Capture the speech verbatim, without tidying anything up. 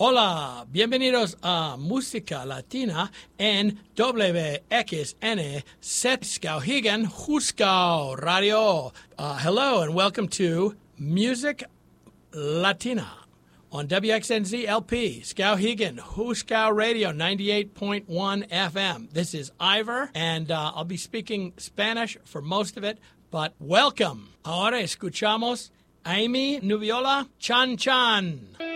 Hola, bienvenidos a Música Latina en W X N Z Skowhegan Huskow Radio. Uh, hello and welcome to Music Latina on W X N Z L P, Skowhegan Huskow Radio, ninety-eight point one F M. This is Ivor, and uh, I'll be speaking Spanish for most of it, but welcome. Ahora escuchamos Amy Nubiola Chan Chan.